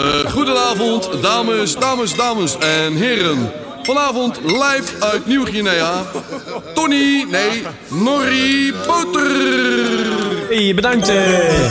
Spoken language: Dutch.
Goedenavond, dames en heren. Vanavond live uit Nieuw-Guinea. Norrie Boter. Hey, bedankt.